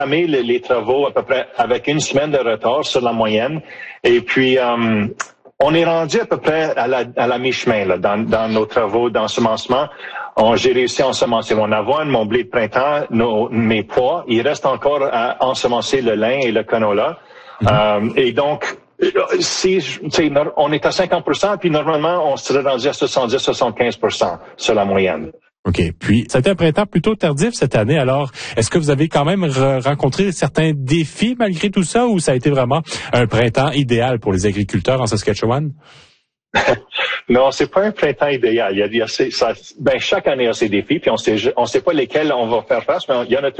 entamé les travaux à peu près avec une semaine de retard sur la moyenne. Et puis, on est rendu à peu près à la mi-chemin là, dans nos travaux d'ensemencement. J'ai réussi à ensemencer mon avoine, mon blé de printemps, mes pois. Il reste encore à ensemencer le lin et le canola. Et donc, on est à 50%, puis normalement, on serait rendu à 70-75% sur la moyenne. OK. Puis, ça a été un printemps plutôt tardif cette année. Alors, est-ce que vous avez quand même rencontré certains défis malgré tout ça, ou ça a été vraiment un printemps idéal pour les agriculteurs en Saskatchewan? Non, c'est pas un printemps idéal. Chaque année a ses défis, puis on sait pas lesquels on va faire face, mais il y en a